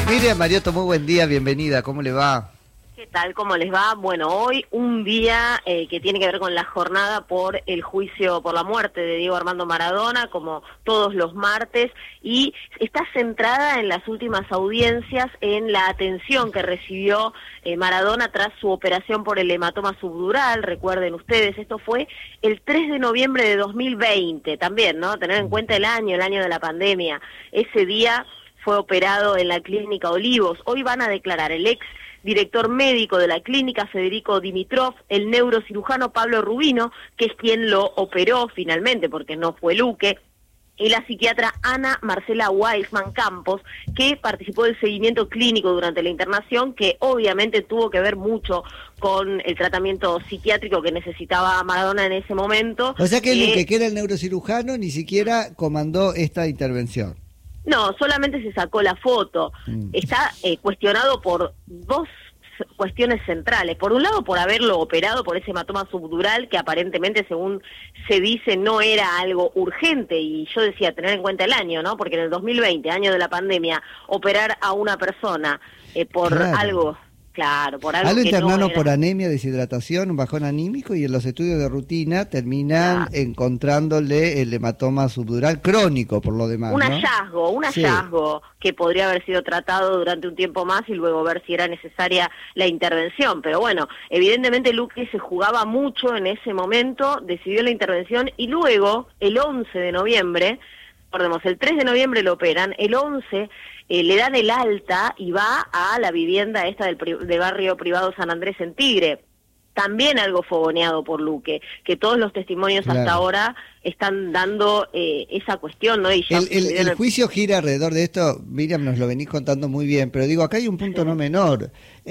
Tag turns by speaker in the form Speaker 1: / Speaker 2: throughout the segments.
Speaker 1: Miriam Mariotto, muy buen día, bienvenida, ¿cómo le va?
Speaker 2: ¿Qué tal? ¿Cómo les va? Bueno, hoy un día que tiene que ver con la jornada por el juicio por la muerte de Diego Armando Maradona, como todos los martes, y está centrada en las últimas audiencias en la atención que recibió Maradona tras su operación por el hematoma subdural. Recuerden ustedes, esto fue el 3 de noviembre de 2020, también, ¿no? Tener en cuenta el año de la pandemia. Ese día fue operado en la clínica Olivos. Hoy van a declarar el ex director médico de la clínica, Federico Dimitrov, el neurocirujano Pablo Rubino, que es quien lo operó finalmente, porque no fue Luque, y la psiquiatra Ana Marcela Weisman Campos, que participó del seguimiento clínico durante la internación, que obviamente tuvo que ver mucho con el tratamiento psiquiátrico que necesitaba Maradona en ese momento.
Speaker 1: O sea que Luque, que era el neurocirujano, ni siquiera comandó esta intervención.
Speaker 2: No, solamente se sacó la foto. Está cuestionado por dos cuestiones centrales. Por un lado, por haberlo operado por ese hematoma subdural, que aparentemente, según se dice, no era algo urgente. Y yo decía, tener en cuenta el año, ¿no? Porque en el 2020, año de la pandemia, operar a una persona por algo... Claro, por algo
Speaker 1: lo
Speaker 2: que
Speaker 1: internaron
Speaker 2: no era...
Speaker 1: por anemia, deshidratación, un bajón anímico, y en los estudios de rutina terminan encontrándole el hematoma subdural crónico, por lo demás,
Speaker 2: Un
Speaker 1: ¿no?
Speaker 2: hallazgo que podría haber sido tratado durante un tiempo más y luego ver si era necesaria la intervención. Pero bueno, evidentemente Luque se jugaba mucho en ese momento, decidió la intervención y luego, el 11 de noviembre, recordemos, el 3 de noviembre lo operan, el 11 le dan el alta y va a la vivienda esta del barrio privado San Andrés en Tigre. También algo fogoneado por Luque, que todos los testimonios hasta ahora están dando esa cuestión, ¿no? Y ya
Speaker 1: el juicio gira alrededor de esto, Miriam, nos lo venís contando muy bien, pero digo, acá hay un punto no menor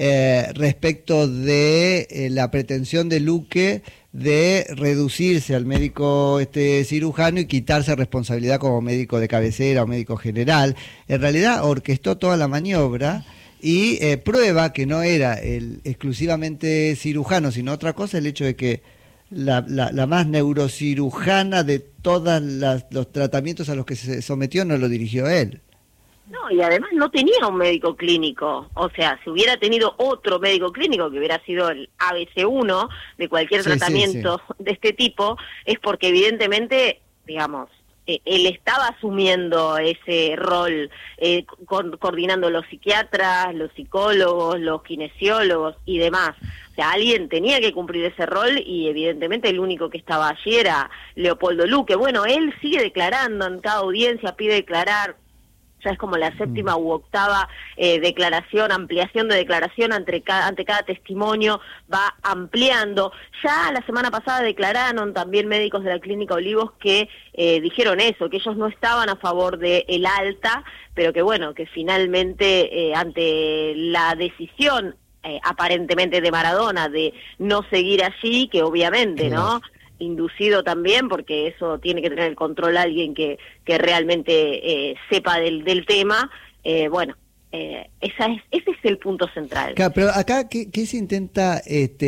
Speaker 1: respecto de la pretensión de Luque de reducirse al médico cirujano y quitarse responsabilidad como médico de cabecera o médico general. En realidad orquestó toda la maniobra y prueba que no era el exclusivamente cirujano, sino otra cosa, el hecho de que la más neurocirujana de todos los tratamientos a los que se sometió no lo dirigió él.
Speaker 2: No, y además no tenía un médico clínico. O sea, si hubiera tenido otro médico clínico, que hubiera sido el ABC1 de cualquier tratamiento de este tipo, es porque evidentemente, digamos, él estaba asumiendo ese rol, coordinando los psiquiatras, los psicólogos, los kinesiólogos y demás. O sea, alguien tenía que cumplir ese rol y evidentemente el único que estaba allí era Leopoldo Luque. Bueno, él sigue declarando en cada audiencia, pide declarar. Ya es como la séptima u octava declaración, ampliación de declaración ante cada testimonio, va ampliando. Ya la semana pasada declararon también médicos de la Clínica Olivos que dijeron eso, que ellos no estaban a favor de el alta, pero que bueno, que finalmente ante la decisión aparentemente de Maradona de no seguir allí, que obviamente, ¿no?, inducido también, porque eso tiene que tener el control alguien que realmente sepa del tema, ese es el punto central.
Speaker 1: Claro, pero acá, ¿qué se intenta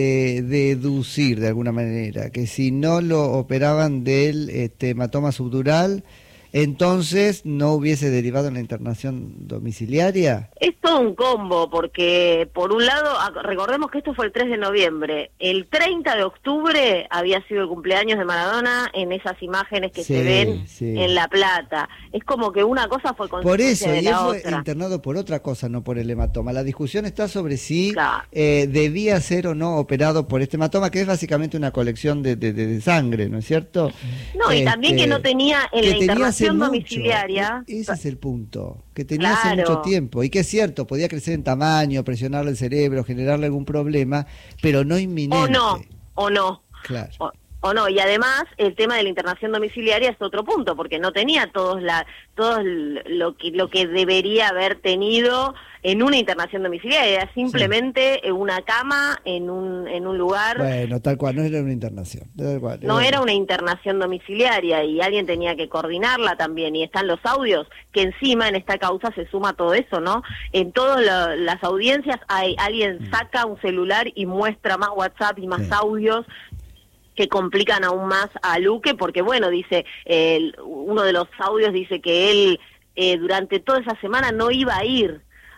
Speaker 1: deducir de alguna manera? Que si no lo operaban del hematoma subdural, entonces no hubiese derivado en la internación domiciliaria.
Speaker 2: Es todo un combo, porque por un lado, recordemos que esto fue el 3 de noviembre, el 30 de octubre había sido el cumpleaños de Maradona en esas imágenes que se ven en La Plata. Es como que una cosa fue consecuencia de la otra. Por eso, y él fue
Speaker 1: internado por otra cosa, no por el hematoma. La discusión está sobre si debía ser o no operado por este hematoma, que es básicamente una colección de sangre, ¿no es cierto?
Speaker 2: No, y también que no tenía en la internación domiciliaria.
Speaker 1: Ese es el punto, que tenía hace mucho tiempo, y que es cierto, podía crecer en tamaño, presionarle el cerebro, generarle algún problema, pero no inminente.
Speaker 2: O no.
Speaker 1: Claro.
Speaker 2: O no, y además el tema de la internación domiciliaria es otro punto, porque no tenía todo lo que debería haber tenido en una internación domiciliaria, era simplemente una cama en un lugar...
Speaker 1: Bueno, tal cual, no era una internación.
Speaker 2: No era una internación domiciliaria y alguien tenía que coordinarla también, y están los audios, que encima en esta causa se suma todo eso, ¿no? En todas las audiencias alguien saca un celular y muestra más WhatsApp y más audios que complican aún más a Luque, porque bueno, dice, uno de los audios dice que él durante toda esa semana no iba a ir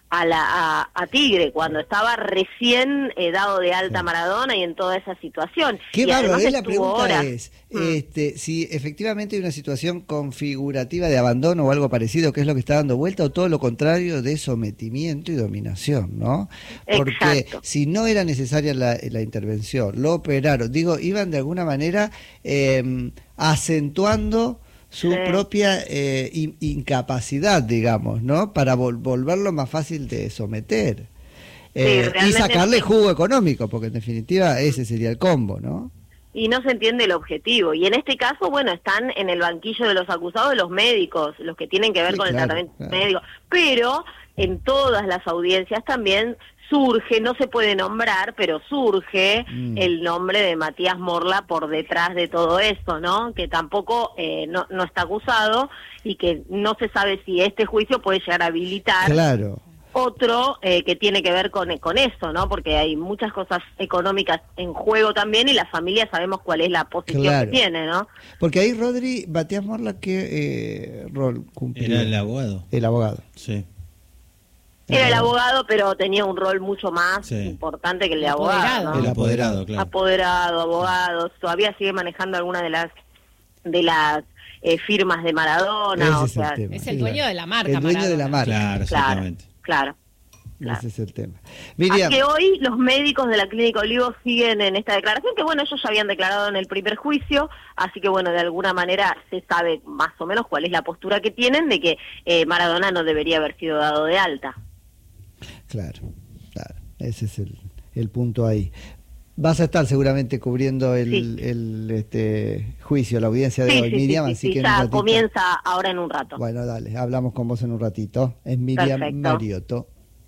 Speaker 2: a Tigre cuando estaba recién dado de alta Maradona y en toda esa situación.
Speaker 1: Qué bárbaro, la pregunta
Speaker 2: horas.
Speaker 1: es si efectivamente hay una situación configurativa de abandono o algo parecido, que es lo que está dando vuelta, o todo lo contrario, de sometimiento y dominación, ¿no? Porque
Speaker 2: Exacto.
Speaker 1: si no era necesaria la intervención, lo operaron, digo, iban de alguna manera acentuando su propia incapacidad, digamos, ¿no? Para volverlo más fácil de someter. Y sacarle jugo económico, porque en definitiva ese sería el combo, ¿no?
Speaker 2: Y no se entiende el objetivo. Y en este caso, bueno, están en el banquillo de los acusados los médicos, los que tienen que ver con el tratamiento médico. Pero en todas las audiencias también surge, no se puede nombrar, pero surge el nombre de Matías Morla por detrás de todo esto, ¿no? Que tampoco no está acusado y que no se sabe si este juicio puede llegar a habilitar otro que tiene que ver con eso, ¿no? Porque hay muchas cosas económicas en juego también y la familia sabemos cuál es la posición que tiene, ¿no?
Speaker 1: Porque ahí, Rodri, Matías Morla, ¿qué rol cumplía?
Speaker 3: Era el abogado.
Speaker 1: El abogado.
Speaker 3: Sí.
Speaker 2: Era el abogado, pero tenía un rol mucho más importante que el de abogado, ¿no?
Speaker 3: El apoderado, claro.
Speaker 2: Apoderado, abogado, todavía sigue manejando alguna de las firmas de Maradona,
Speaker 4: es el dueño de la marca.
Speaker 1: El dueño de la marca.
Speaker 3: Claro, exactamente.
Speaker 2: Claro.
Speaker 1: Ese es el tema.
Speaker 2: Así que hoy los médicos de la Clínica Olivos siguen en esta declaración, que bueno, ellos ya habían declarado en el primer juicio, así que bueno, de alguna manera se sabe más o menos cuál es la postura que tienen de que Maradona no debería haber sido dado de alta.
Speaker 1: Claro, ese es el punto ahí. Vas a estar seguramente cubriendo el juicio, la audiencia de hoy, Miriam, así que
Speaker 2: ya comienza ahora en un rato.
Speaker 1: Bueno, dale, hablamos con vos en un ratito. Es Miriam Mariotto.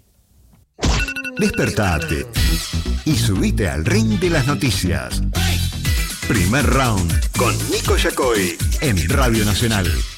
Speaker 5: Despertate y subite al ring de las noticias. Primer round con Nico Yacoy en Radio Nacional.